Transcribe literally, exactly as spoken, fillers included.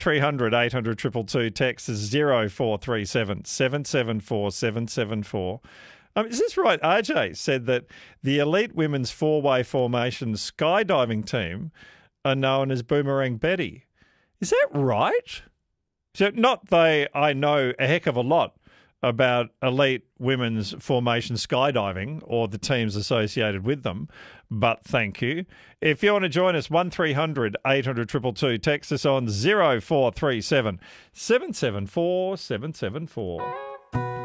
three hundred eight hundred two two two. Text is zero four three seven seven seven four seven seven four. Um, is this right? R J said that the elite women's four-way formation skydiving team are known as Boomerang Betty. Is that right? So not they, I know a heck of a lot about elite women's formation skydiving or the teams associated with them, but thank you. If you want to join us, one three hundred eight hundred two two two, text us on zero four three seven seven seven four seven seven four.